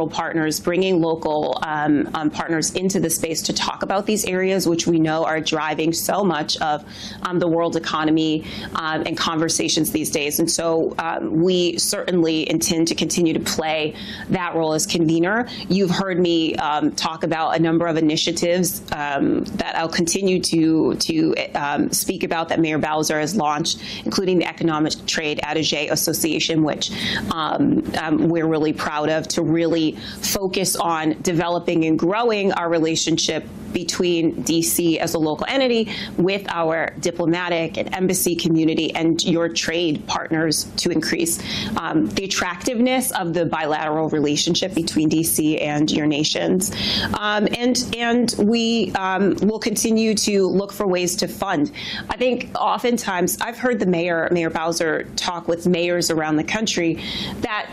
bilateral partners, bringing local partners into the space to talk about these areas, which we know are driving so much of the world economy and conversations these days. And so we certainly intend to continue to play that role as convener. You've heard me talk about a number of initiatives that I'll continue to speak about that Mayor Bowser has launched, including the Economic Trade Attaché Association, which we're really proud of, to really focus on developing and growing our relationship between D.C. as a local entity with our diplomatic and embassy community and your trade partners to increase the attractiveness of the bilateral relationship between D.C. and your nations. And we will continue to look for ways to fund. I think oftentimes I've heard the Mayor Bowser talk with mayors around the country that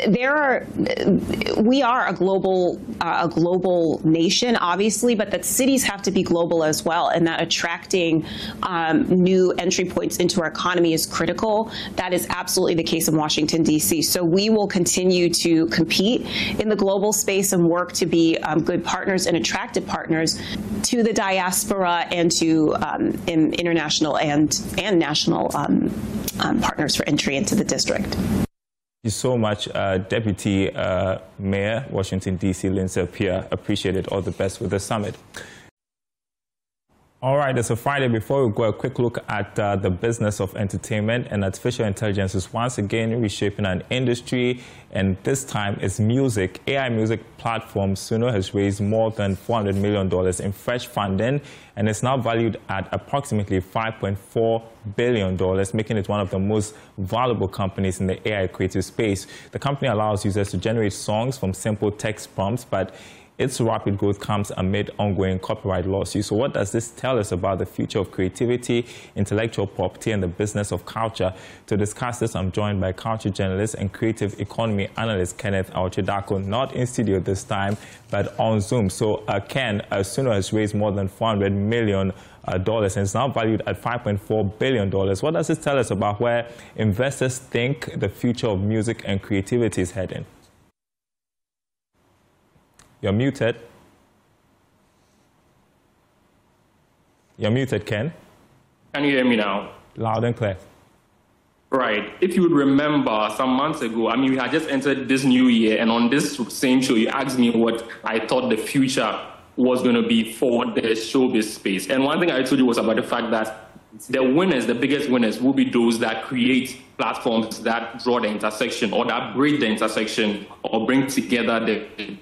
we are a global nation, obviously, but that cities have to be global as well, and that attracting new entry points into our economy is critical. That is absolutely the case in Washington, D.C. So we will continue to compete in the global space and work to be good partners and attractive partners to the diaspora and to international and national partners for entry into the district. Thank you so much, Deputy Mayor, Washington, D.C., Lindsay Appiah. Appreciate it. All the best with the summit. All right, it's a Friday. Before we go, a quick look at the business of entertainment. And artificial intelligence is once again reshaping an industry, and this time it's music. AI music platform Suno has raised more than $400 million in fresh funding, and it's now valued at approximately $5.4 billion, making it one of the most valuable companies in the AI creative space. The company allows users to generate songs from simple text prompts, but its rapid growth comes amid ongoing copyright lawsuits. So what does this tell us about the future of creativity, intellectual property, and the business of culture? To discuss this, I'm joined by culture journalist and creative economy analyst Kenneth Awotridako, not in studio this time, but on Zoom. So Ken, Suno has raised more than $400 million and it's now valued at $5.4 billion. What does this tell us about where investors think the future of music and creativity is heading? You're muted. You're muted, Ken. Can you hear me now? Loud and clear. Right. If you would remember, some months ago, I mean, we had just entered this new year, and on this same show, you asked me what I thought the future was going to be for the showbiz space. And one thing I told you was about the fact that the winners, the biggest winners, will be those that create platforms that draw the intersection or that bridge the intersection or bring together the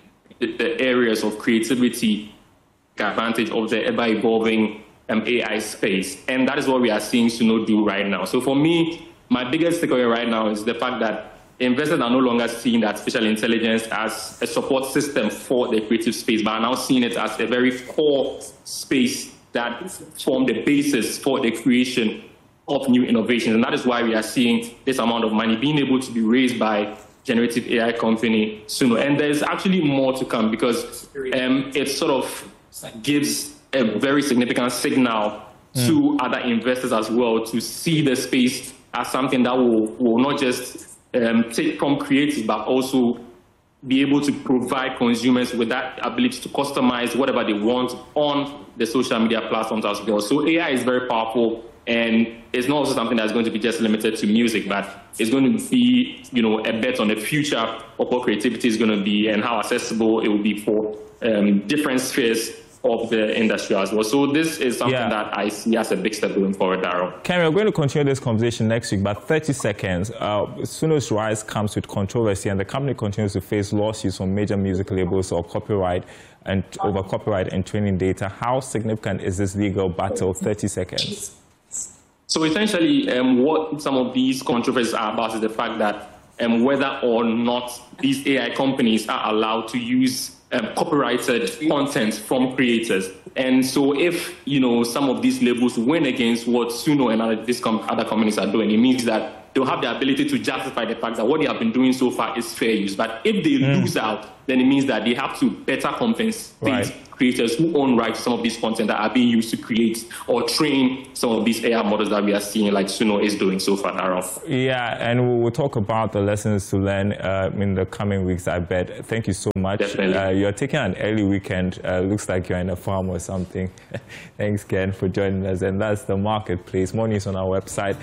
areas of creativity, advantage of the ever-evolving AI space. And that is what we are seeing Suno do right now. So for me, my biggest takeaway right now is the fact that investors are no longer seeing artificial intelligence as a support system for the creative space, but are now seeing it as a very core space that form the basis for the creation of new innovations. And that is why we are seeing this amount of money being able to be raised by generative AI company Suno. And there's actually more to come, because it sort of gives a very significant signal to other investors as well to see the space as something that will not just take from creatives, but also be able to provide consumers with that ability to customize whatever they want on the social media platforms as well. So AI is very powerful, and it's not also something that's going to be just limited to music, but it's going to be, a bet on the future of what creativity is going to be and how accessible it will be for different spheres of the industry as well. So this is something that I see as a big step going forward, Daryl. Ken, we're going to continue this conversation next week, but 30 seconds. Suno's rise comes with controversy, and the company continues to face lawsuits from major music labels over copyright and training data. How significant is this legal battle? 30 seconds. So essentially, what some of these controversies are about is the fact that whether or not these AI companies are allowed to use copyrighted content from creators. And so if, some of these labels win against what Suno and other companies are doing, it means that they'll have the ability to justify the fact that what they have been doing so far is fair use. But if they lose out, then it means that they have to better compensate creators who own rights to some of these content that are being used to create or train some of these AI models that we are seeing, like Suno is doing so far, Aaron. Yeah, and we will talk about the lessons to learn in the coming weeks, I bet. Thank you so much. Definitely. You're taking an early weekend. Looks like you're in a farm or something. Thanks, Ken, for joining us. And that's The Marketplace. More news on our website,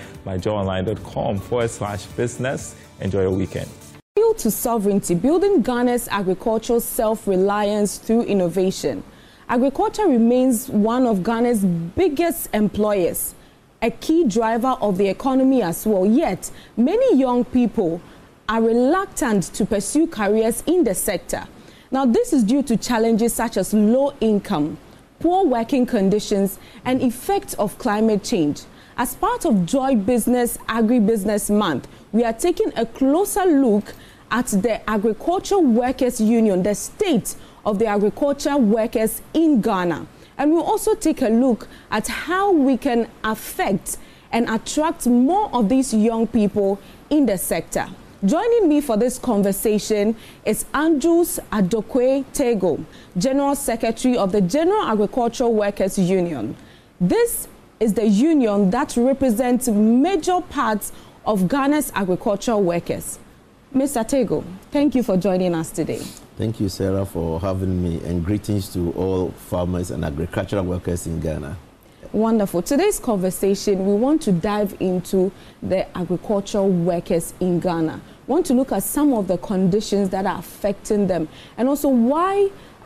myjoyonline.com/business. Enjoy your weekend. To sovereignty, building Ghana's agricultural self-reliance through innovation. Agriculture remains one of Ghana's biggest employers, a key driver of the economy as well. Yet, many young people are reluctant to pursue careers in the sector. Now, this is due to challenges such as low income, poor working conditions, and effects of climate change. As part of Joy Business Agribusiness Month, we are taking a closer look at the Agriculture Workers Union, the state of the agriculture workers in Ghana. And we'll also take a look at how we can affect and attract more of these young people in the sector. Joining me for this conversation is Andrews Adokwe Tego, General Secretary of the General Agricultural Workers Union. This is the union that represents major parts of Ghana's agricultural workers. Mr. Tego, thank you for joining us today. Thank you, Sarah, for having me, and greetings to all farmers and agricultural workers in Ghana. Wonderful. Today's conversation, we want to dive into the agricultural workers in Ghana. We want to look at some of the conditions that are affecting them, and also why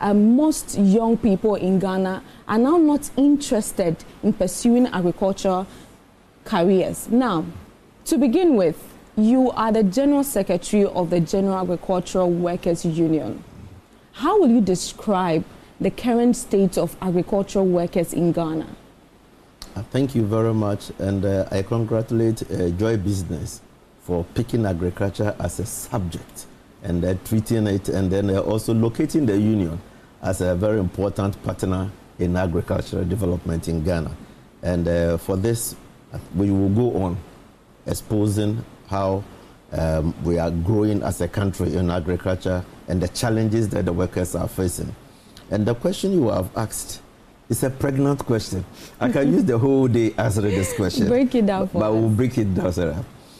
most young people in Ghana are now not interested in pursuing agricultural careers. Now, to begin with, you are the General Secretary of the General Agricultural Workers Union. How will you describe the current state of agricultural workers in Ghana? Thank you very much, and I congratulate Joy Business for picking agriculture as a subject and treating it, and then also locating the union as a very important partner in agricultural development in Ghana. And for this, we will go on exposing how we are growing as a country in agriculture and the challenges that the workers are facing. And the question you have asked is a pregnant question. I can use the whole day answering this question. Break it down for us. But we'll break it down, Sarah.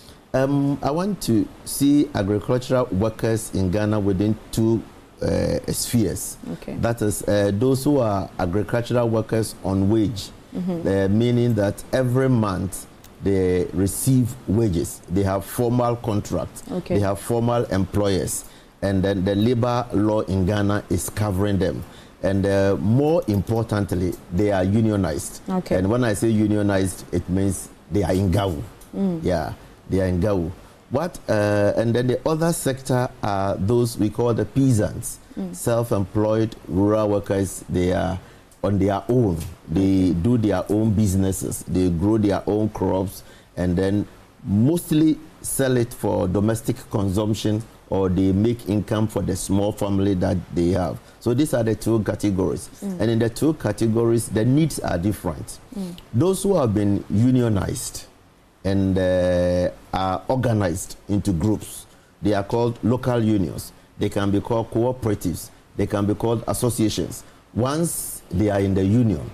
I want to see agricultural workers in Ghana within two spheres. Okay. That is, those who are agricultural workers on wage, meaning that every month they receive wages. They have formal contracts. Okay. They have formal employers. And then the labor law in Ghana is covering them. And more importantly, they are unionized. Okay. And when I say unionized, it means they are in GAU. Yeah, they are in GAU. And then the other sector are those we call the peasants, self-employed rural workers. They are on their own. They do their own businesses. They grow their own crops and then mostly sell it for domestic consumption, or they make income for the small family that they have. So these are the two categories. And in the two categories, the needs are different. Those who have been unionized and are organized into groups, they are called local unions. They can be called cooperatives. They can be called associations. Once they are in the union,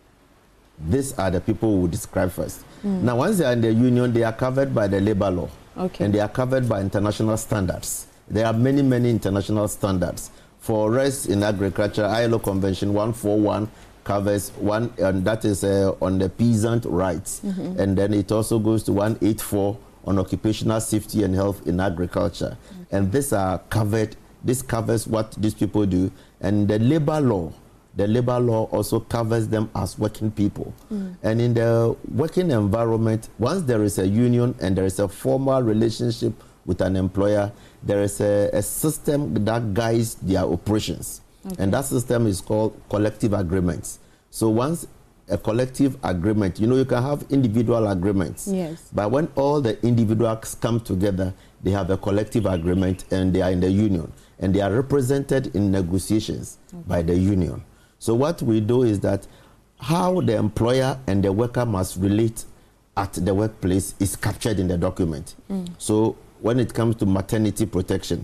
these are the people we describe first. Now, once they are in the union, they are covered by the labor law. Okay. And they are covered by international standards. There are many, many international standards. For us in agriculture, ILO Convention 141 covers one, and that is on the peasant rights. And then it also goes to 184 on occupational safety and health in agriculture. And these are covered, this covers what these people do. And the labor law also covers them as working people. And in the working environment, once there is a union and there is a formal relationship with an employer, there is a system that guides their operations. And that system is called collective agreements. So once a collective agreement, you know, you can have individual agreements. Yes. But when all the individuals come together, they have a collective agreement and they are in the union. And they are represented in negotiations by the union. So what we do is that how the employer and the worker must relate at the workplace is captured in the document. So when it comes to maternity protection,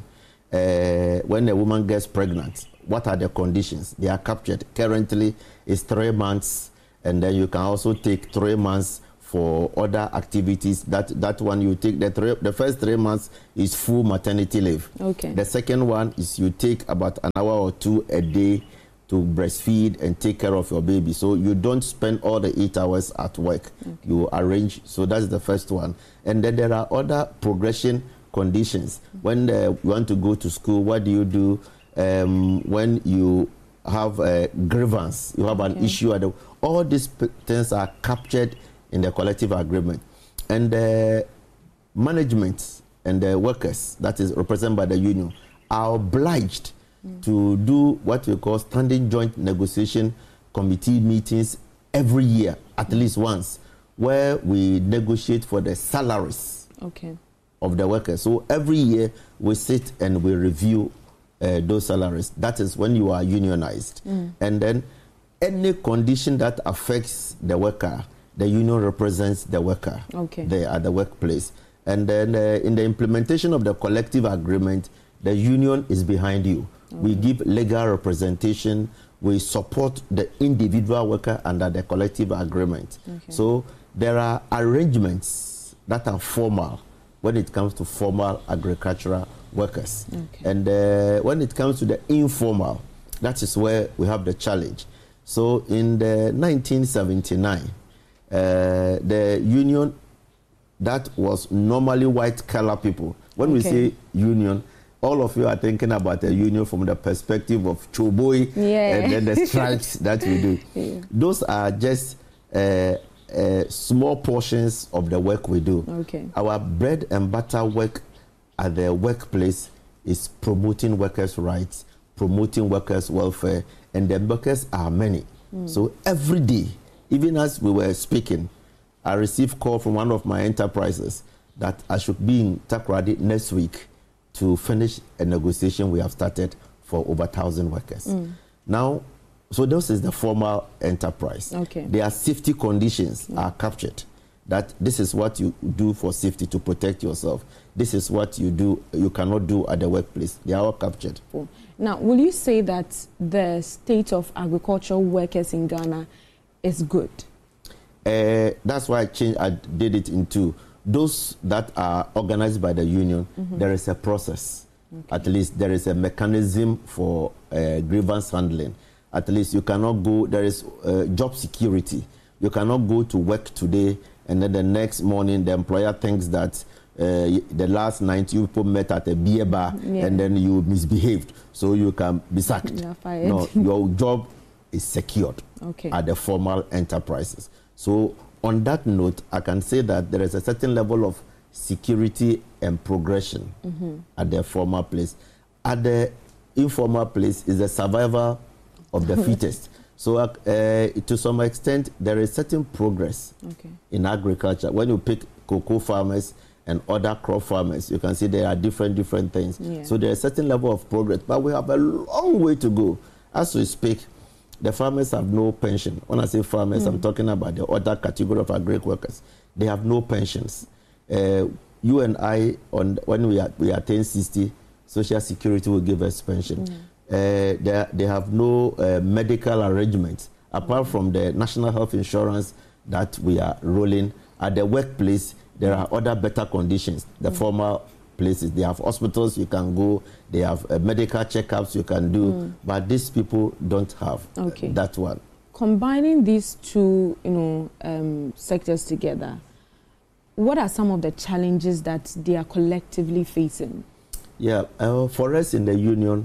when a woman gets pregnant, what are the conditions? They are captured. Currently, it's 3 months, and then you can also take 3 months for other activities. That one you take, the first 3 months is full maternity leave. Okay. The second one is you take about an hour or two a day to breastfeed and take care of your baby. So you don't spend all the 8 hours at work. Okay. You arrange. So that's the first one. And then there are other progression conditions. When you want to go to school, what do you do? When you have a grievance, you have an issue. All these things are captured in the collective agreement. And the management and the workers, that is represented by the union, are obliged to do what we call standing joint negotiation committee meetings every year, at least once, where we negotiate for the salaries of the workers. So every year we sit and we review those salaries. That is when you are unionized. And then any condition that affects the worker, the union represents the worker there at the workplace. And then in the implementation of the collective agreement, the union is behind you. We give legal representation. We support the individual worker under the collective agreement. So there are arrangements that are formal when it comes to formal agricultural workers. And when it comes to the informal, that is where we have the challenge. So in the 1979, the union that was normally white collar people. When we say union, all of you are thinking about a union from the perspective of Choboi and then the strikes that we do. Those are just small portions of the work we do. Our bread and butter work at the workplace is promoting workers' rights, promoting workers' welfare, and the workers are many. So every day, even as we were speaking, I received a call from one of my enterprises that I should be in Takoradi next week to finish a negotiation we have started for over 1,000 workers. Now, so this is the formal enterprise. Their safety conditions are captured. That this is what you do for safety to protect yourself. This is what you do, you cannot do at the workplace. They are all captured. Now, will you say that the state of agricultural workers in Ghana is good? That's why I did it into those that are organized by the union. There is a process. At least there is a mechanism for grievance handling. At least you cannot go, there is job security. You cannot go to work today and then the next morning the employer thinks that the last night you people met at a beer bar and then you misbehaved, so you can be sacked. No, your job is secured at the formal enterprises. So on that note, I can say that there is a certain level of security and progression at the formal place. At the informal place is the survival of the fittest. So to some extent, there is certain progress in agriculture. When you pick cocoa farmers and other crop farmers, you can see there are different things. So there is a certain level of progress, but we have a long way to go. As we speak, the farmers have no pension. When I say farmers, I'm talking about the other category of agri workers. They have no pensions. You and I, when we attain 60, Social Security will give us pension. They have no medical arrangements, apart from the National Health Insurance that we are rolling. At the workplace, there are other better conditions. The formal places, they have hospitals you can go, they have medical checkups you can do, but these people don't have that one. Combining these two, sectors together, what are some of the challenges that they are collectively facing? Yeah, for us in the union,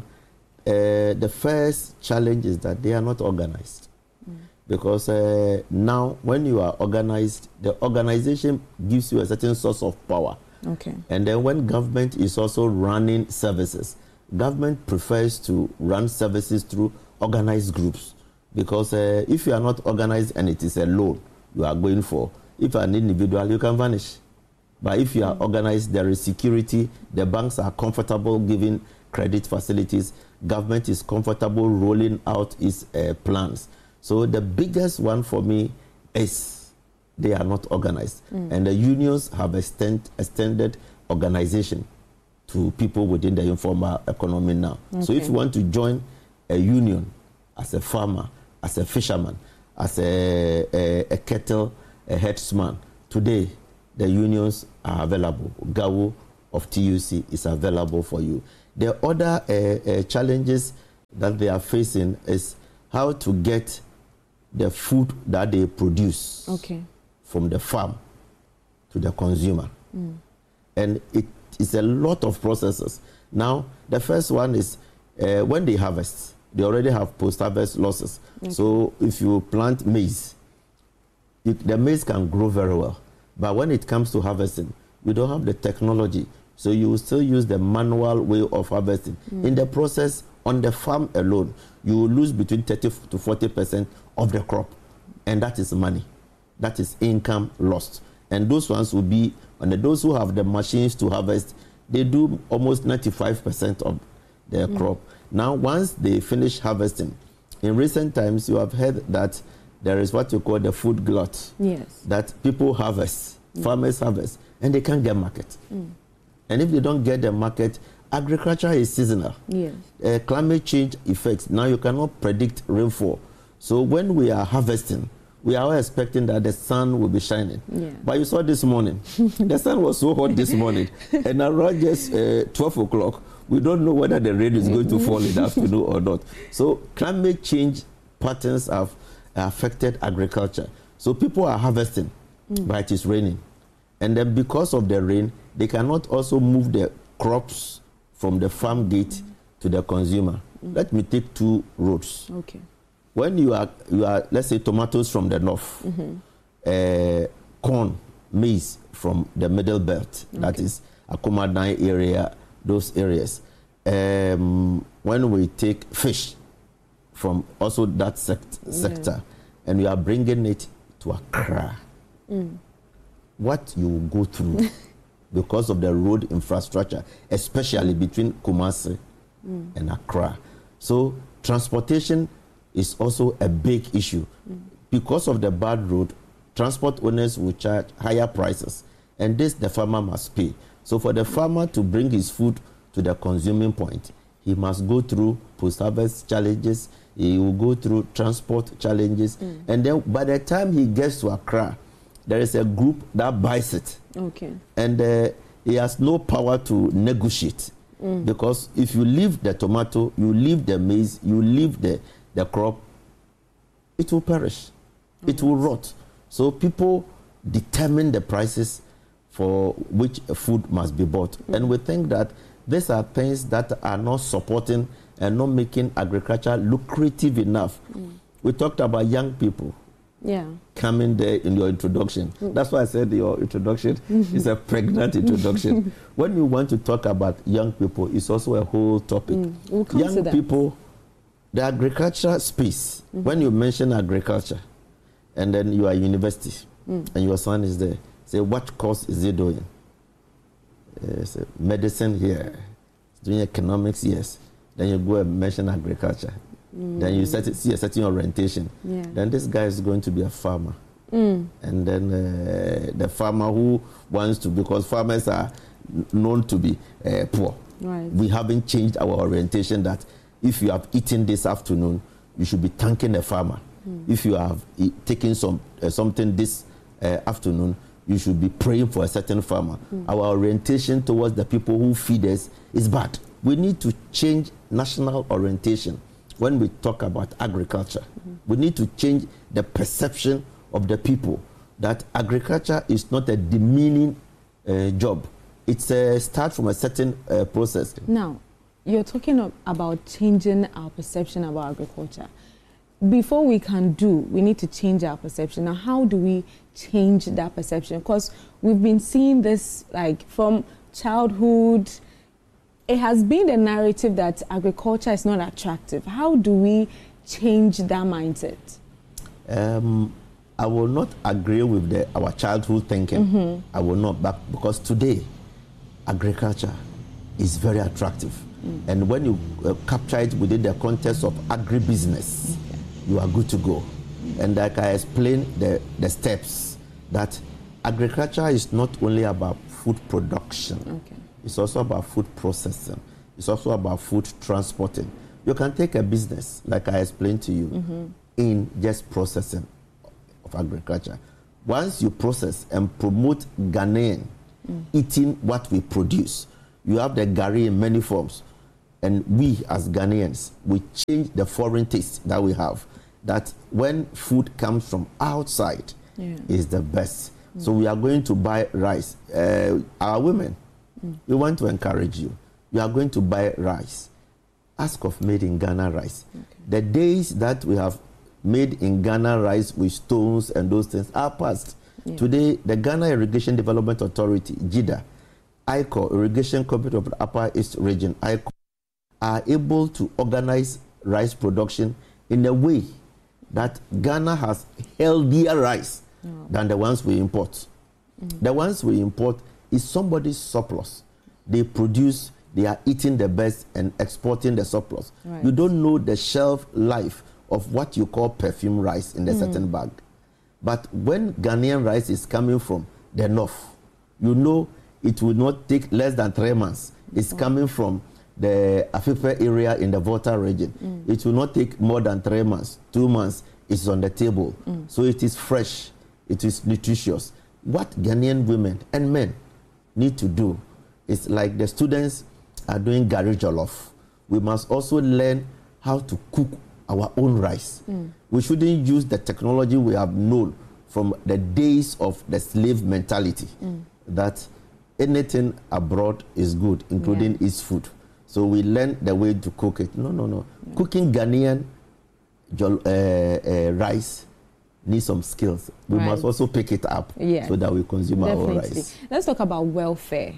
the first challenge is that they are not organized. Because now, when you are organized, the organization gives you a certain source of power. And then when government is also running services, government prefers to run services through organized groups. Because if you are not organized and it is a loan you are going for, if you are an individual, you can vanish. But if you are organized, there is security, the banks are comfortable giving credit facilities, government is comfortable rolling out its plans. So the biggest one for me is they are not organized. And the unions have extended organization to people within the informal economy now. Okay. So if you want to join a union as a farmer, as a fisherman, as a cattle a herdsman, today the unions are available. GAWU of TUC is available for you. The other challenges that they are facing is how to get the food that they produce from the farm to the consumer. And it is a lot of processes. Now, the first one is when they harvest, they already have post-harvest losses. So if you plant maize, the maize can grow very well. But when it comes to harvesting, you don't have the technology. So you will still use the manual way of harvesting. In the process, on the farm alone, you will lose between 30 to 40% of the crop. And that is money. That is income lost. And those ones will be, and those who have the machines to harvest, they do almost 95% of their crop. Now, once they finish harvesting, in recent times, you have heard that there is what you call the food glut. Yes. That people harvest, farmers harvest, and they can't get market. And if they don't get the market, agriculture is seasonal. Yes. Climate change effects. Now you cannot predict rainfall. So when we are harvesting, we are all expecting that the sun will be shining. Yeah. But you saw this morning, the sun was so hot this morning, and around just 12 o'clock, we don't know whether the rain is going to fall in the afternoon or not. So climate change patterns have affected agriculture. So people are harvesting, but it is raining. And then because of the rain, they cannot also move the crops from the farm gate to the consumer. Let me take two roads. Okay. When you are, let's say, tomatoes from the north, corn, maize from the middle belt, that is Akomadan area, those areas. When we take fish from also that sector, and we are bringing it to Accra, what you will go through because of the road infrastructure, especially between Kumasi and Accra. So transportation is also a big issue. Because of the bad road, transport owners will charge higher prices, and this the farmer must pay. So for the farmer to bring his food to the consuming point, he must go through post-harvest challenges, he will go through transport challenges, and then by the time he gets to Accra, there is a group that buys it. Okay. And he has no power to negotiate. Because if you leave the tomato, you leave the maize, you leave the crop, it will perish. It will rot. So people determine the prices for which food must be bought. And we think that these are things that are not supporting and not making agriculture lucrative enough. We talked about young people. Yeah. Coming there in your introduction. That's why I said your introduction is a pregnant introduction. When you want to talk about young people, it's also a whole topic. We'll come young to that. People, the agriculture space, when you mention agriculture, and then you are at university, and your son is there, say, what course is he doing? Say, medicine here, doing economics, yes. Then you go and mention agriculture. Then you see a certain orientation. Yeah. Then this guy is going to be a farmer. And then the farmer who wants to, because farmers are known to be poor. Right. We haven't changed our orientation that if you have eaten this afternoon, you should be thanking the farmer. If you have taken something this afternoon, you should be praying for a certain farmer. Our orientation towards the people who feed us is bad. We need to change national orientation. When we talk about agriculture, we need to change the perception of the people that agriculture is not a demeaning job. It's a start from a certain process. Now, you're talking about changing our perception about agriculture. Before we can we need to change our perception. Now, how do we change that perception? Because we've been seeing this like from childhood. It has been the narrative that agriculture is not attractive. How do we change that mindset? I will not agree with our childhood thinking. I will not, but because today, agriculture is very attractive. And when you capture it within the context of agribusiness, you are good to go. And like I explained the steps, that agriculture is not only about food production. It's also about food processing. It's also about food transporting. You can take a business, like I explained to you, in just processing of agriculture. Once you process and promote Ghanaian eating what we produce, you have the Gari in many forms. And we, as Ghanaians, we change the foreign taste that we have. That when food comes from outside, is the best. So we are going to buy rice. Our women, we want to encourage you. You are going to buy rice. Ask of made in Ghana rice. The days that we have made in Ghana rice with stones and those things are past. Today, the Ghana Irrigation Development Authority, GIDA, ICO, Irrigation Company of the Upper East Region, ICO, are able to organize rice production in a way that Ghana has healthier rice than the ones we import. The ones we import is somebody's surplus. They produce, they are eating the best and exporting the surplus. Right. You don't know the shelf life of what you call perfume rice in a certain bag. But when Ghanaian rice is coming from the north, you know it will not take less than 3 months. It's coming from the Afife area in the Volta region. It will not take more than 3 months. 2 months, it's on the table. So it is fresh, it is nutritious. What Ghanaian women and men need to do is, like the students are doing Gari Jollof, we must also learn how to cook our own rice. We shouldn't use the technology we have known from the days of the slave mentality, that anything abroad is good, including its food. So we learn the way to cook it. No. Cooking Ghanaian rice needs some skills. We must also pick it up so that we consume our own rice. Let's talk about welfare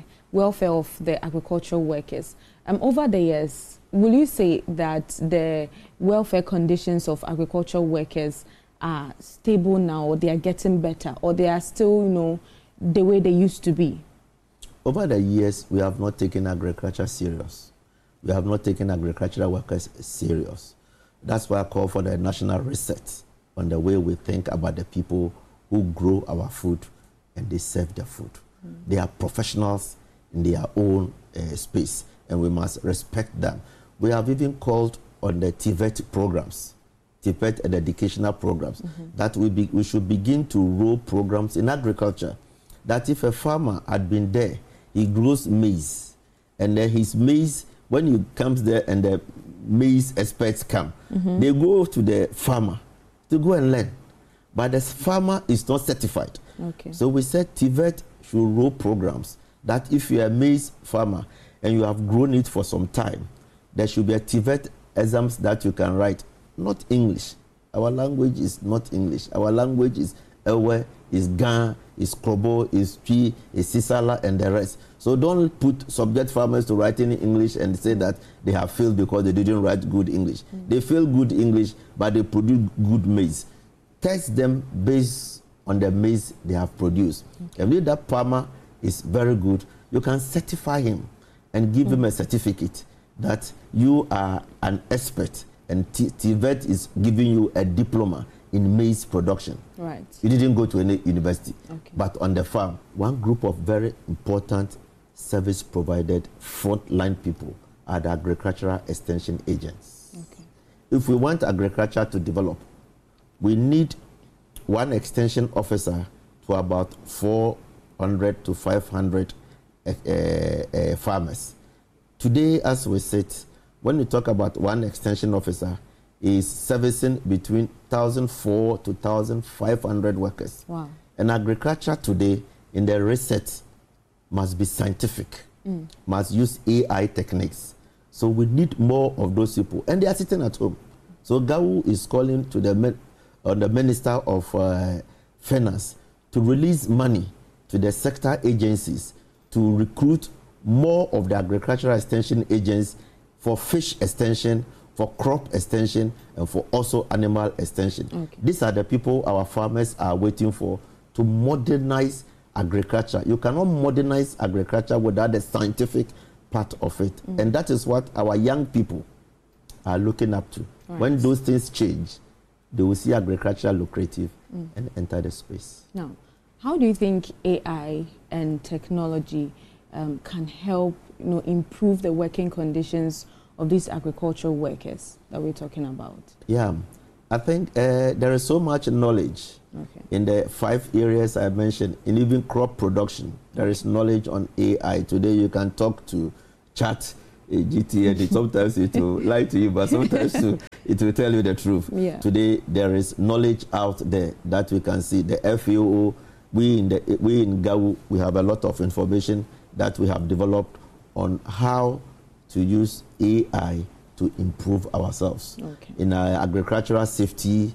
of the agricultural workers. Over the years, will you say that the welfare conditions of agricultural workers are stable now, or they are getting better, or they are still, the way they used to be? Over the years, we have not taken agriculture serious. We have not taken agricultural workers serious. That's why I call for the national reset on the way we think about the people who grow our food and they serve the food. They are professionals in their own space, and we must respect them. We have even called on the TVET programs, TVET and educational programs, that we should begin to roll programs in agriculture. That if a farmer had been there, he grows maize, and then his maize, when he comes there and the maize experts come, they go to the farmer to go and learn. But the farmer is not certified. So we said TVET should roll programs that if you're a maize farmer and you have grown it for some time, there should be a TVET exams that you can write. Not English. Our language is not English. Our language is Ewe, is Gan, is Krobo, is Twi, is Sisala, and the rest. So don't put subject farmers to writing English and say that they have failed because they didn't write good English. They fail good English, but they produce good maize. Test them based on the maize they have produced. And if that farmer is very good, you can certify him and give him a certificate that you are an expert, and TVET is giving you a diploma in maize production. Right. You didn't go to any university, but on the farm, one group of very important service provided frontline people are the agricultural extension agents. If we want agriculture to develop, we need one extension officer to about 400 to 500 farmers. Today, as we sit, when we talk about one extension officer, is servicing between 1,400 to 1,500 workers. Wow. And agriculture today, in the research, must be scientific, must use AI techniques. So we need more of those people, and they are sitting at home. So GAU is calling to the Minister of Finance to release money to the sector agencies to recruit more of the agricultural extension agents for fish extension, for crop extension, and for also animal extension. These are the people our farmers are waiting for to modernize agriculture. You cannot modernize agriculture without the scientific part of it. And that is what our young people are looking up to. When those things change, they will see agriculture lucrative and enter the space. Now, how do you think AI and technology can help, improve the working conditions of these agricultural workers that we're talking about? Yeah, I think there is so much knowledge in the 5 areas I mentioned. In even crop production, there is knowledge on AI. Today you can talk to Chat GPT, and sometimes it will lie to you, but sometimes it will tell you the truth. Yeah. Today there is knowledge out there that we can see. The FAO, we in GAWU, we have a lot of information that we have developed on how to use AI to improve ourselves in our agricultural safety,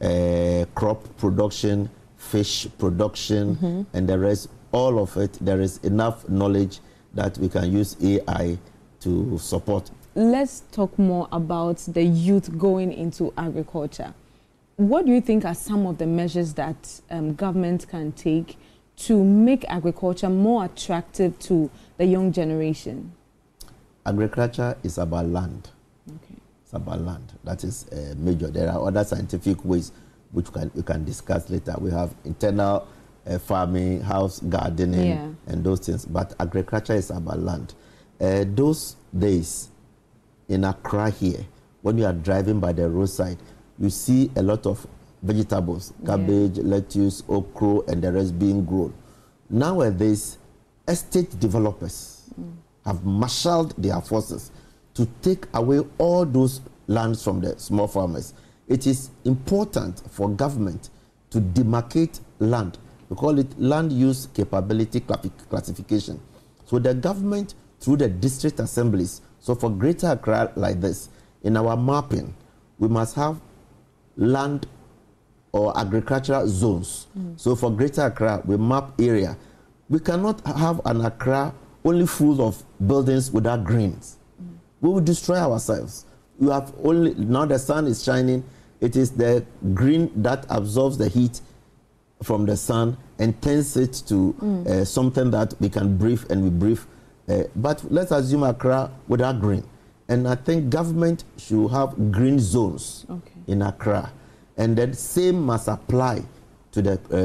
crop production, fish production, and the rest, all of it. There is enough knowledge that we can use AI to support. Let's talk more about the youth going into agriculture. What do you think are some of the measures that government can take to make agriculture more attractive to the young generation? Agriculture is about land. It's about land. That is major. There are other scientific ways which we can discuss later. We have internal farming, house gardening, and those things. But agriculture is about land. Those days in Accra here, when you are driving by the roadside, you see a lot of vegetables, cabbage, lettuce, okra, and the rest being grown. Nowadays, estate developers have marshaled their forces to take away all those lands from the small farmers. It is important for government to demarcate land. We call it land use capability classification. So the government, through the district assemblies, so for Greater Accra like this, in our mapping, we must have land or agricultural zones. So for Greater Accra, we map area. We cannot have an Accra only full of buildings without greens. We will destroy ourselves. You have only, now the sun is shining, it is the green that absorbs the heat from the sun and turns it to something that we can breathe, and we breathe. But let's assume Accra without green. And I think government should have green zones in Accra. And then same must apply to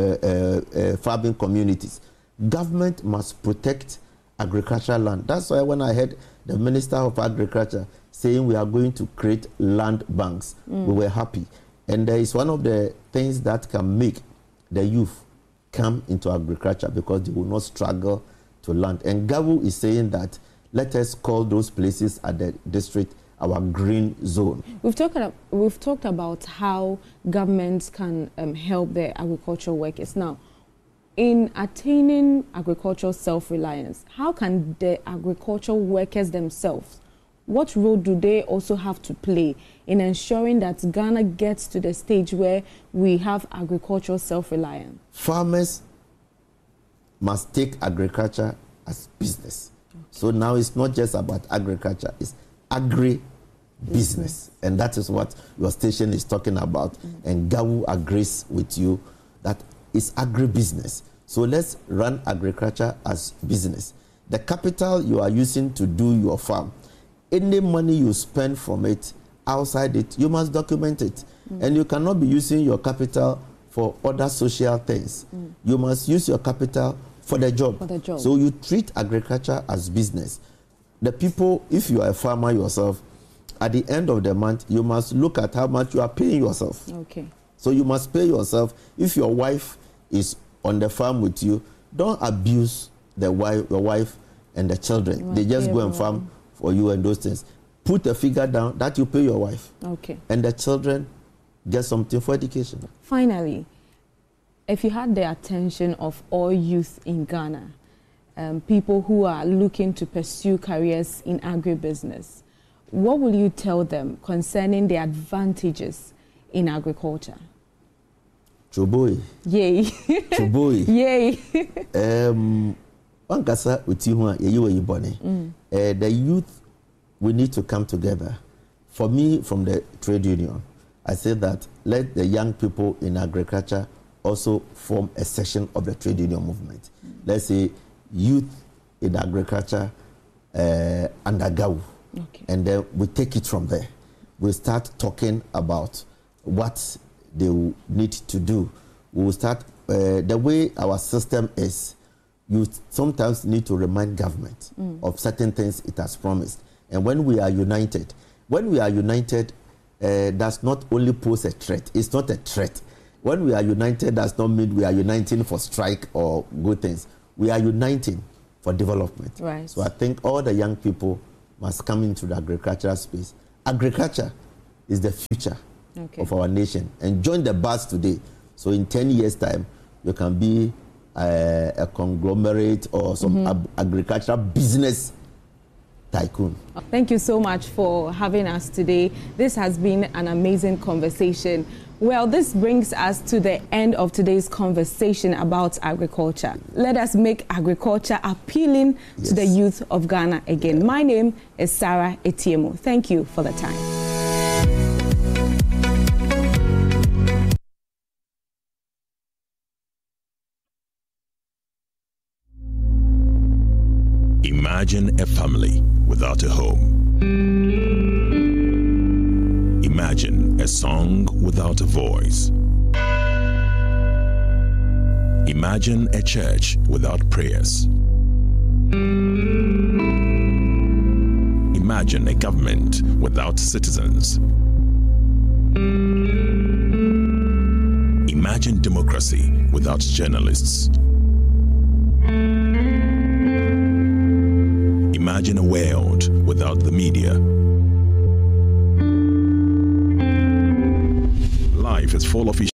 the farming communities. Government must protect agricultural land. That's why when I heard the Minister of Agriculture saying we are going to create land banks, we were happy. And there is one of the things that can make the youth come into agriculture because they will not struggle to land. And GAWU is saying that let us call those places at the district our green zone. We've talked about how governments can help the agricultural workers. Now, in attaining agricultural self-reliance, how can the agricultural workers themselves, what role do they also have to play in ensuring that Ghana gets to the stage where we have agricultural self-reliance? Farmers must take agriculture as business. So now it's not just about agriculture, it's agri-business. And that is what your station is talking about. And GAWU agrees with you that it's agri-business. So let's run agriculture as business. The capital you are using to do your farm, any money you spend from it, outside it, you must document it. And you cannot be using your capital for other social things. You must use your capital for the job. So you treat agriculture as business. The people, if you are a farmer yourself, at the end of the month, you must look at how much you are paying yourself. So you must pay yourself. If your wife is on the farm with you, don't abuse your wife and the children. They just go and farm for you and those things. Put a figure down that you pay your wife. And the children get something for education. Finally, if you had the attention of all youth in Ghana, people who are looking to pursue careers in agribusiness, what will you tell them concerning the advantages in agriculture? Choboi. Yay. Choboi. Yay. The youth, we need to come together. For me, from the trade union, I say that let the young people in agriculture also form a section of the trade union movement. Let's say youth in agriculture under GAWU. And then we take it from there. We start talking about what they need to do. We will start, the way our system is, you sometimes need to remind government of certain things it has promised. And when we are united, does not only pose a threat. It's not a threat. When we are united, does not mean we are uniting for strike or good things. We are uniting for development. Right. So I think all the young people must come into the agricultural space. Agriculture is the future of our nation. And join the bus today. So in 10 years' time, you can be a conglomerate or some agricultural business tycoon. Thank you so much for having us today. This has been an amazing conversation. Well, this brings us to the end of today's conversation about agriculture. Let us make agriculture appealing to the youth of Ghana again. My name is Sarah Etiemu. Thank you for the time. Imagine a family without a home. Imagine a song without a voice. Imagine a church without prayers. Imagine a government without citizens. Imagine democracy without journalists. Imagine a world without the media. Life is full of issues.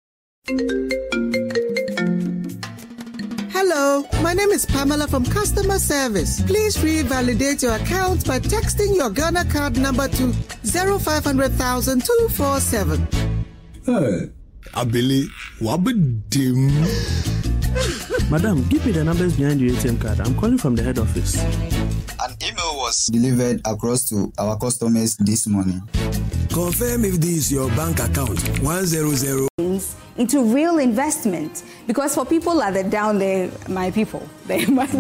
Hello, my name is Pamela from Customer Service. Please revalidate your account by texting your Ghana card number to 0500,000 247. Hey, Abili, wabedim. Madam, give me the numbers behind your ATM card. I'm calling from the head office. An email was delivered across to our customers this morning. Confirm if this is your bank account. 100. Into real investment, because for people like the down there, my people, the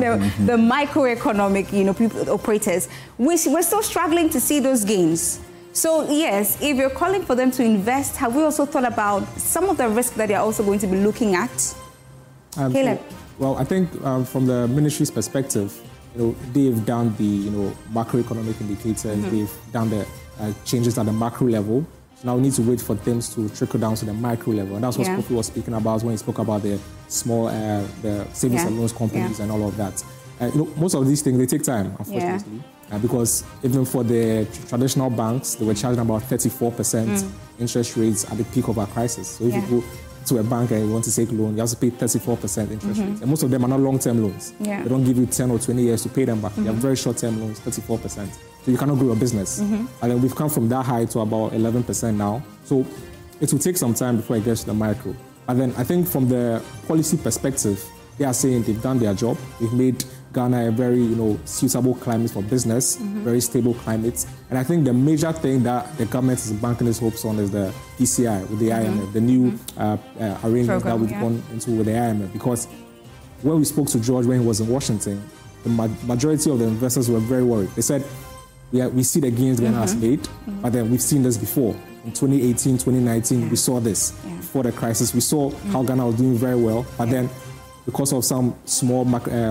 microeconomic, people, operators, we're still struggling to see those gains. So yes, if you're calling for them to invest, have we also thought about some of the risks that they're also going to be looking at? Caleb? Well, I think from the ministry's perspective, they've done the macroeconomic indicators, they've done the changes at the macro level. So now we need to wait for things to trickle down to the micro level, and that's what Kofi was speaking about when he spoke about the small, the savings and loans companies and all of that. Most of these things, they take time, unfortunately, because even for the traditional banks, they were charging about 34% interest rates at the peak of our crisis. So if you go to a bank and you want to take a loan, you have to pay 34% interest rates. And most of them are not long-term loans. They don't give you 10 or 20 years to pay them back. They have very short-term loans, 34%. So you cannot grow your business. And then we've come from that high to about 11% now. So it will take some time before it gets to the micro. But then I think from the policy perspective, they are saying they've done their job. They've made Ghana a very, suitable climate for business, very stable climate. And I think the major thing that the government is banking its hopes on is the PCI with the IMF, the new arrangement that we've gone into with the IMF. Because when we spoke to George when he was in Washington, the majority of the investors were very worried. They said, we see the gains Ghana has made, but then we've seen this before. In 2018, 2019, we saw this. Before the crisis, we saw how Ghana was doing very well, but then because of some small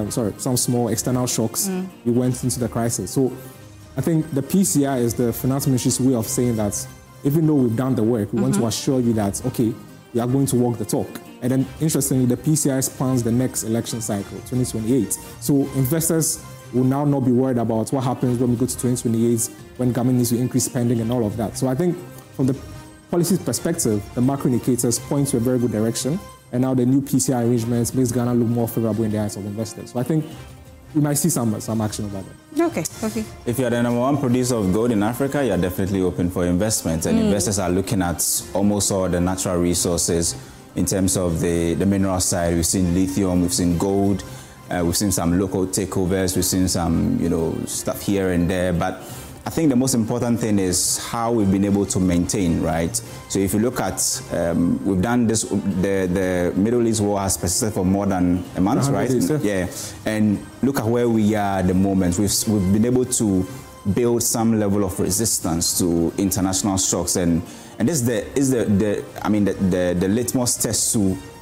external shocks, we went into the crisis. So I think the PCI is the finance ministry's way of saying that even though we've done the work, we want to assure you that, okay, we are going to walk the talk. And then interestingly, the PCI spans the next election cycle, 2028. So investors will now not be worried about what happens when we go to 2028, when government needs to increase spending and all of that. So I think from the policy perspective, the macro indicators point to a very good direction. And now the new PCI arrangements makes Ghana look more favorable in the eyes of investors. So I think we might see some action about that. Okay. If you're the number one producer of gold in Africa, you're definitely open for investment. And investors are looking at almost all the natural resources in terms of the mineral side. We've seen lithium, we've seen gold, we've seen some local takeovers, we've seen some, stuff here and there. But I think the most important thing is how we've been able to maintain, right? So if you look at, we've done this, the Middle East war has persisted for more than a month, right? Yeah. And look at where we are at the moment. We've been able to build some level of resistance to international shocks. And this is the litmus test to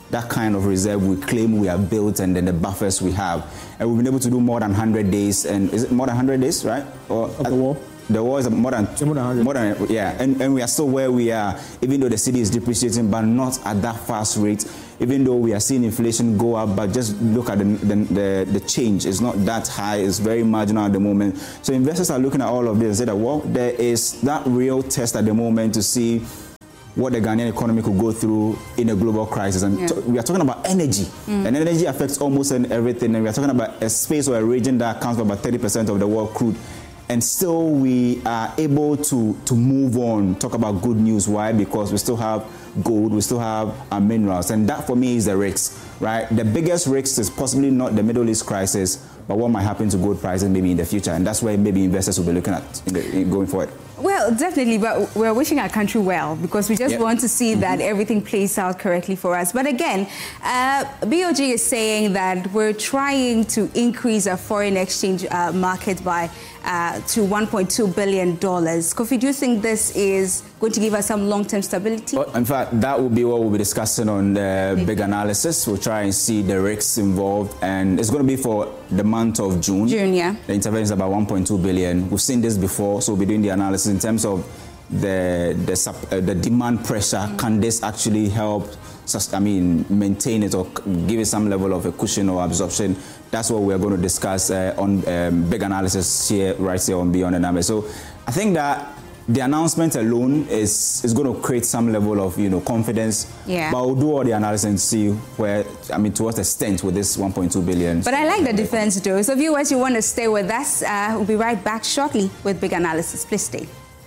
that kind of reserve we claim we have built and then the buffers we have. And we've been able to do more than 100 days. And is it more than 100 days, right? Or of the war? The war is more than 100. More than, yeah. And we are still where we are, even though the city is depreciating, but not at that fast rate. Even though we are seeing inflation go up, but just look at the change. It's not that high. It's very marginal at the moment. So investors are looking at all of this and say that, well, there is that real test at the moment to see what the Ghanaian economy could go through in a global crisis. And we are talking about energy. And energy affects almost everything. And we are talking about a space or a region that accounts for about 30% of the world crude. And still we are able to move on, talk about good news. Why? Because we still have gold, we still have our minerals. And that for me is the risk, right? The biggest risk is possibly not the Middle East crisis, but what might happen to gold prices maybe in the future. And that's where maybe investors will be looking at going forward. Well, definitely, but we're wishing our country well because we just want to see that everything plays out correctly for us. But again, BOG is saying that we're trying to increase our foreign exchange market by to $1.2 billion. Kofi, do you think this is going to give us some long-term stability? Well, in fact, that will be what we'll be discussing on the big analysis. We'll try and see the risks involved, and it's going to be for the month of June. June, yeah. The intervention is about 1.2 billion. We've seen this before, so we'll be doing the analysis in terms of the demand pressure. Can this actually help maintain it or give it some level of a cushion or absorption? That's what we're going to discuss on big analysis here, right here on Beyond the Numbers. So I think that the announcement alone is going to create some level of confidence. Yeah. But we'll do all the analysis and see where, to what extent with this 1.2 billion. But I like the defense, though. So viewers, you want to stay with us? We'll be right back shortly with big analysis. Please stay.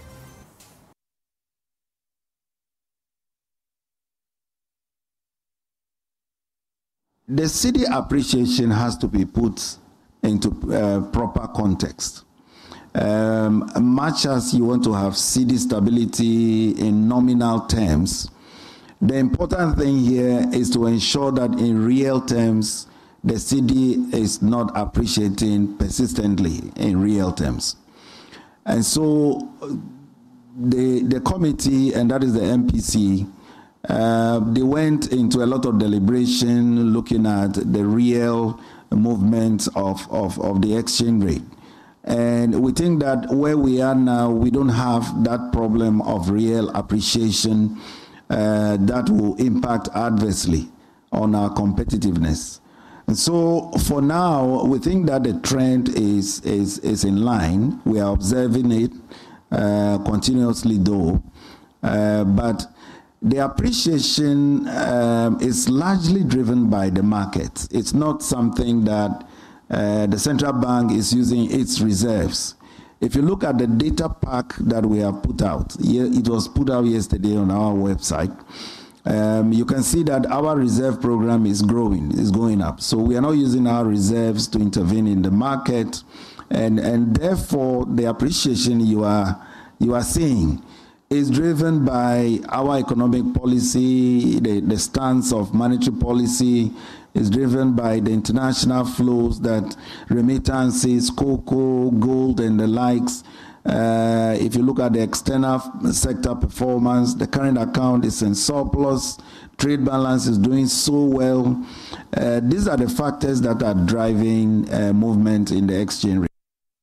The cedi appreciation has to be put into proper context. Much as you want to have cedi stability in nominal terms, the important thing here is to ensure that in real terms, the cedi is not appreciating persistently in real terms. And so the committee, and that is the MPC, they went into a lot of deliberation looking at the real movement of the exchange rate. And we think that where we are now, we don't have that problem of real appreciation that will impact adversely on our competitiveness. And so for now, we think that the trend is in line. We are observing it continuously though, but the appreciation is largely driven by the market. It's not something that the central bank is using its reserves. If you look at the data pack that we have put out, it was put out yesterday on our website, you can see that our reserve program is growing, is going up. So we are not using our reserves to intervene in the market, and therefore the appreciation you are seeing is driven by our economic policy, the stance of monetary policy, is driven by the international flows, that remittances, cocoa, gold, and the likes. If you look at the external sector performance, the current account is in surplus, trade balance is doing so well. These are the factors that are driving movement in the exchange rate.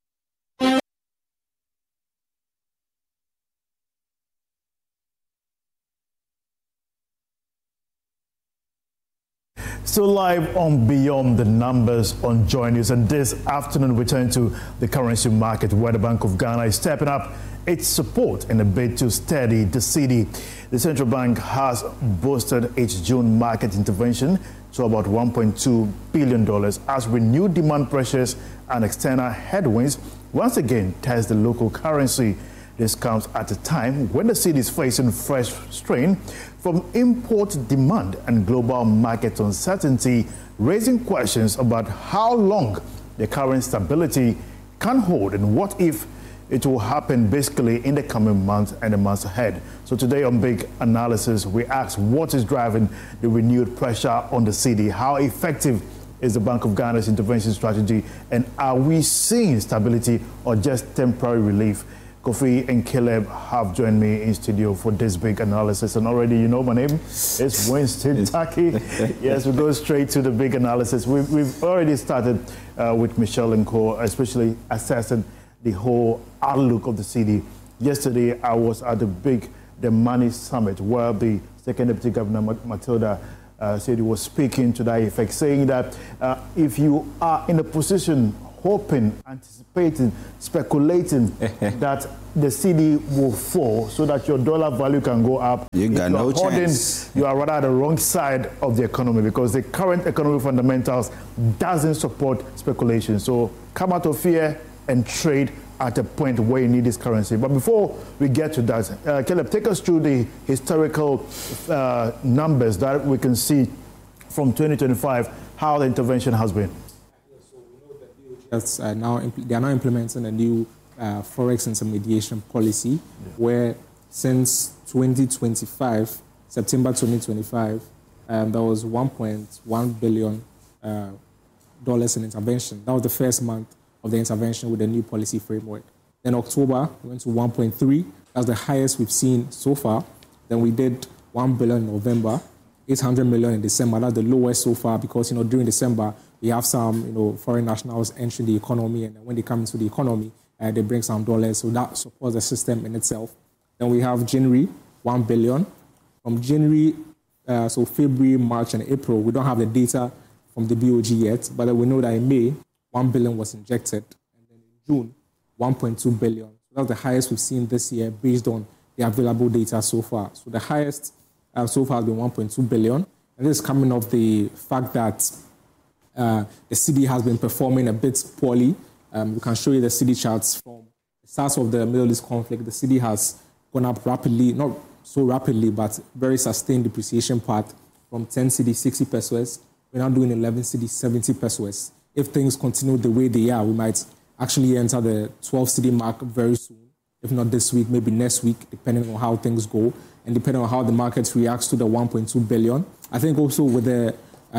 So live on Beyond the Numbers on Joy News, and this afternoon we turn to the currency market, where the Bank of Ghana is stepping up its support in a bid to steady the cedi. The central bank has boosted its June market intervention to about $1.2 billion as renewed demand pressures and external headwinds once again test the local currency. This comes at a time when the cedi is facing fresh strain from import demand and global market uncertainty, raising questions about how long the current stability can hold and what if it will happen basically in the coming months and the months ahead. So today on Big Analysis, we ask what is driving the renewed pressure on the cedi, how effective is the Bank of Ghana's intervention strategy, and are we seeing stability or just temporary relief? Kofi and Caleb have joined me in studio for this big analysis. And already you know my name is Winston Taki. Yes, we go straight to the big analysis. We've already started with Michelle and Co, especially assessing the whole outlook of the city. Yesterday, I was at the Money Summit, where the Second Deputy Governor, Matilda said he was speaking to that effect, saying that if you are in a position hoping, anticipating, speculating that the CD will fall so that your dollar value can go up, you got no chance. You are rather at the wrong side of the economy, because the current economic fundamentals doesn't support speculation. So come out of fear and trade at a point where you need this currency. But before we get to that, Caleb, take us through the historical numbers that we can see from 2025, how the intervention has been. They are now implementing a new forex intermediation policy, where since 2025, September 2025, there was $1.1 billion in intervention. That was the first month of the intervention with the new policy framework. Then October, we went to 1.3. That's the highest we've seen so far. Then we did 1 billion in November, 800 million in December. That's the lowest so far, because during December we have some foreign nationals entering the economy, and when they come into the economy, they bring some dollars. So that supports the system in itself. Then we have January, 1 billion. From January, so February, March, and April, we don't have the data from the BOG yet, but we know that in May, 1 billion was injected, and then in June, 1.2 billion. So that's the highest we've seen this year based on the available data so far. So the highest so far has been 1.2 billion, and this is coming off the fact that the city has been performing a bit poorly. We can show you the city charts from the start of the Middle East conflict. The city has gone up rapidly, not so rapidly, but very sustained depreciation path from 10 cedis, 60 pesos. We're now doing 11 cedis, 70 pesos. If things continue the way they are, we might actually enter the 12 cedi mark very soon. If not this week, maybe next week, depending on how things go and depending on how the market reacts to the 1.2 billion. I think also with the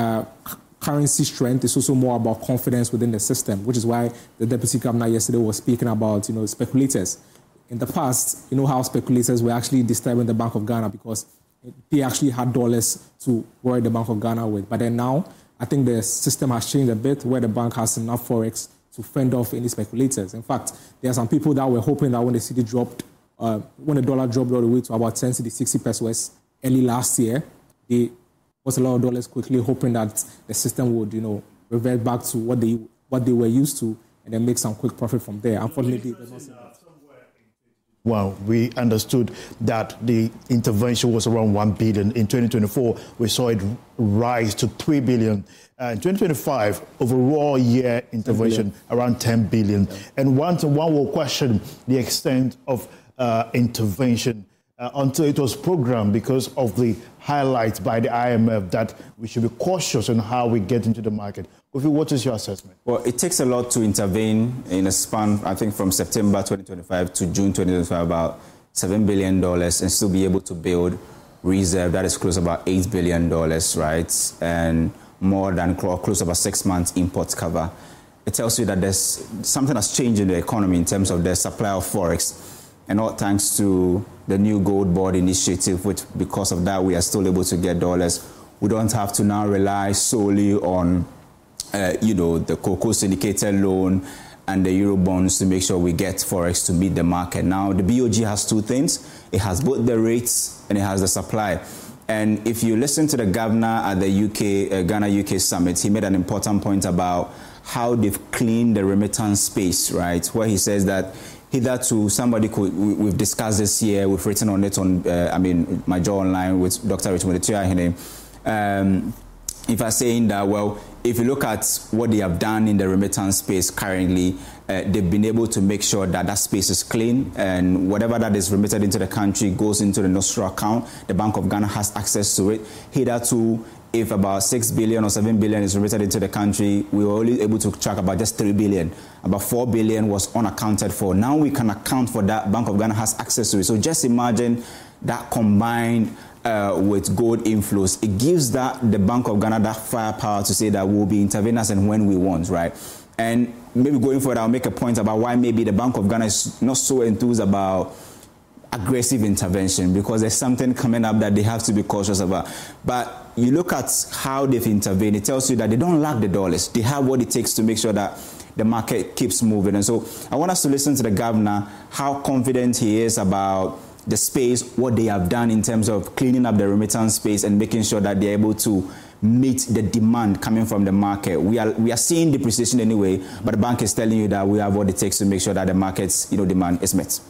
currency strength, it's also more about confidence within the system, which is why the Deputy Governor yesterday was speaking about, speculators. In the past, how speculators were actually disturbing the Bank of Ghana because they actually had dollars to worry the Bank of Ghana with. But then now, I think the system has changed a bit, where the bank has enough forex to fend off any speculators. In fact, there are some people that were hoping that when the cedi dropped, when the dollar dropped all the way to about 10 cedis, 60 pesos early last year, they bought a lot of dollars quickly, hoping that the system would, revert back to what they were used to, and then make some quick profit from there. Unfortunately, they're not seeing that. Well, we understood that the intervention was around 1 billion. In 2024, we saw it rise to 3 billion. In 2025, overall year intervention around 10 billion. Yeah. And one will question the extent of intervention until it was programmed, because of the highlights by the IMF that we should be cautious on how we get into the market. Kofi, what is your assessment? Well, it takes a lot to intervene in a span, I think, from September 2025 to June 2025, about $7 billion, and still be able to build reserve that is close to about $8 billion, right? And more than close to about 6 months import cover. It tells you that there's something that's changed in the economy in terms of the supply of forex. And all thanks to the new gold board initiative, which because of that, we are still able to get dollars. We don't have to now rely solely on the cocoa syndicated loan and the euro bonds to make sure we get forex to meet the market. Now, the BOG has two things. It has both the rates and it has the supply. And if you listen to the governor at the Ghana-UK summit, he made an important point about how they've cleaned the remittance space, right? Where he says that hitherto, we've discussed this here, we've written on it on, my Joe Online with Dr. Richmond Tuahine. If I'm saying that, well, if you look at what they have done in the remittance space currently, they've been able to make sure that that space is clean, and whatever that is remitted into the country goes into the Nostro account. The Bank of Ghana has access to it. Hitherto, if about 6 billion or 7 billion is remitted into the country, we were only able to track about just 3 billion. About 4 billion was unaccounted for. Now we can account for that. Bank of Ghana has access to it. So just imagine that combined with gold inflows. It gives the Bank of Ghana that firepower to say that we'll be intervening as and when we want, right? And maybe going forward, I'll make a point about why maybe the Bank of Ghana is not so enthused about aggressive intervention, because there's something coming up that they have to be cautious about. But you look at how they've intervened, it tells you that they don't lack the dollars. They have what it takes to make sure that the market keeps moving. And so I want us to listen to the governor, how confident he is about the space, what they have done in terms of cleaning up the remittance space and making sure that they're able to meet the demand coming from the market. We are seeing depreciation anyway, but the bank is telling you that we have what it takes to make sure that the market's demand is met.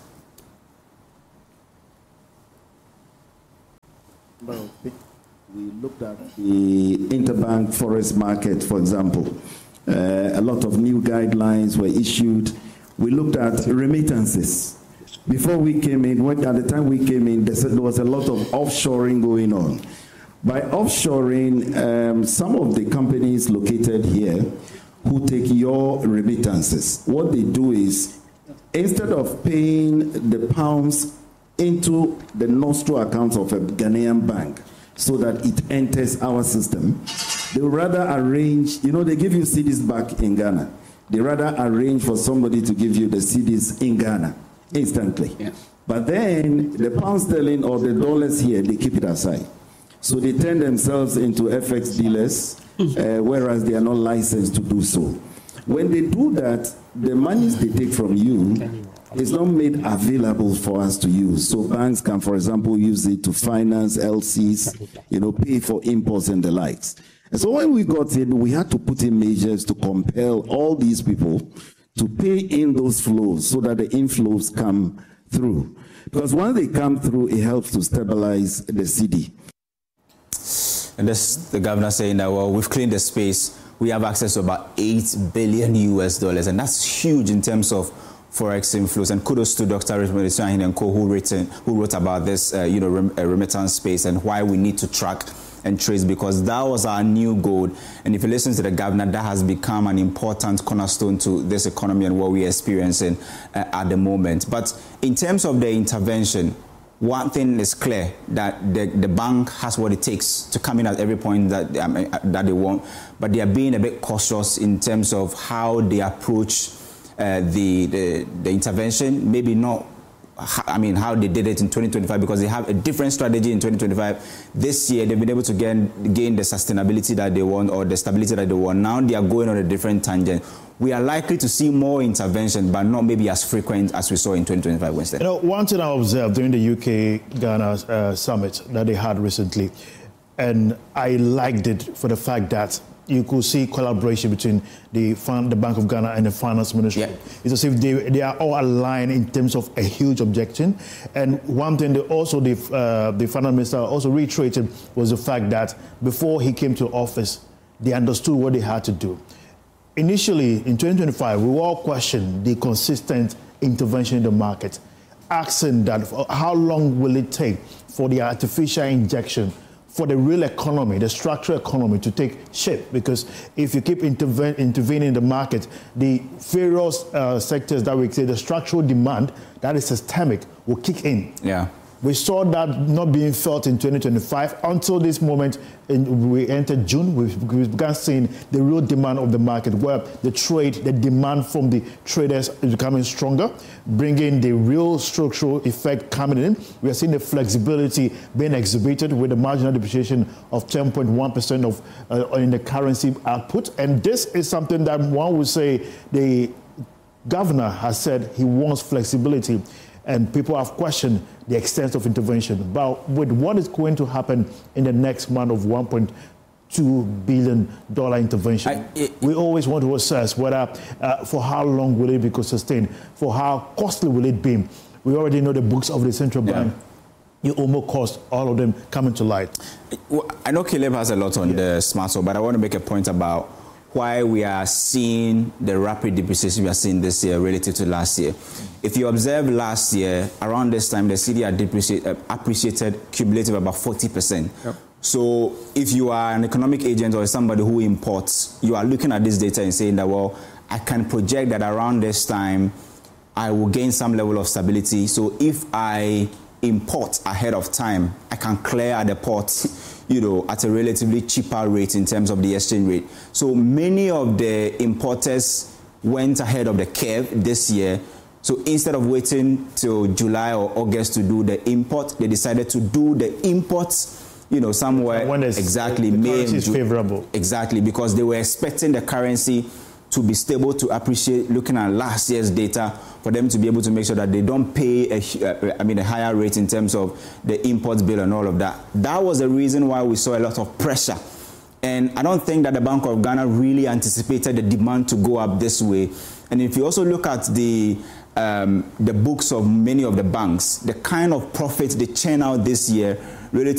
Well, we looked at the interbank forex market, for example. A lot of new guidelines were issued. We looked at remittances. Before we came in, at the time we came in, there was a lot of offshoring going on. By offshoring, some of the companies located here who take your remittances, what they do is, instead of paying the pounds into the nostro accounts of a Ghanaian bank so that it enters our system, they rather arrange, they give you cedis back in Ghana. They rather arrange for somebody to give you the cedis in Ghana instantly. Yeah. But then the pound sterling or the dollars here, they keep it aside. So they turn themselves into FX dealers, whereas they are not licensed to do so. When they do that, the monies they take from you is not made available for us to use. So banks can, for example, use it to finance LCs, pay for imports and the likes. And so when we got in, we had to put in measures to compel all these people to pay in those flows so that the inflows come through. Because when they come through, it helps to stabilize the cedi. And that's the governor saying that, well, we've cleaned the space. We have access to about $8 billion US, and that's huge in terms of forex inflows. And kudos to Dr. Richmond Isuahin and co, who wrote about this, remittance space and why we need to track and trace, because that was our new goal. And if you listen to the governor, that has become an important cornerstone to this economy and what we're experiencing at the moment. But in terms of the intervention, one thing is clear, that the bank has what it takes to come in at every point that they want, but they are being a bit cautious in terms of how they approach the intervention. Maybe not, how they did it in 2025, because they have a different strategy in 2025. This year, they've been able to gain the sustainability that they want, or the stability that they want. Now they are going on a different tangent. We are likely to see more intervention, but not maybe as frequent as we saw in 2025 Wednesday. One thing I observed during the UK-Ghana summit that they had recently, and I liked it for the fact that you could see collaboration between the Bank of Ghana and the Finance Ministry. Yeah. It's as if they are all aligned in terms of a huge objection. And one thing the Finance Minister also reiterated was the fact that before he came to office, they understood what they had to do. Initially, in 2025, we all questioned the consistent intervention in the market, asking that how long will it take for the artificial injection for the real economy, the structural economy, to take shape? Because if you keep intervening in the market, the various sectors that we say the structural demand that is systemic will kick in. Yeah. We saw that not being felt in 2025 until this moment. We entered June. We began seeing the real demand of the market, where the demand from the traders is becoming stronger, bringing the real structural effect coming in. We are seeing the flexibility being exhibited with the marginal depreciation of 10.1% of in the currency output. And this is something that one would say the governor has said he wants flexibility. And people have questioned the extent of intervention. But with what is going to happen in the next month of $1.2 billion intervention, we always want to assess whether, for how long will it be sustained, for how costly will it be. We already know the books of the central bank. You almost cost all of them coming to light. Well, I know Caleb has a lot on the smart so, but I want to make a point about why we are seeing the rapid depreciation we are seeing this year relative to last year. If you observe last year, around this time, the cedi had appreciated cumulative about 40%. Yep. So if you are an economic agent or somebody who imports, you are looking at this data and saying that, well, I can project that around this time, I will gain some level of stability. So if I import ahead of time, I can clear at the port, at a relatively cheaper rate in terms of the exchange rate. So many of the importers went ahead of the curve this year. So instead of waiting till July or August to do the import, they decided to do the imports, somewhere when exactly the May. Currency is favorable. Exactly, because they were expecting the currency to be stable, to appreciate, looking at last year's data, for them to be able to make sure that they don't pay a higher rate in terms of the import bill and all of that. That was the reason why we saw a lot of pressure. And I don't think that the Bank of Ghana really anticipated the demand to go up this way. And if you also look at the books of many of the banks, the kind of profits they churn out this year really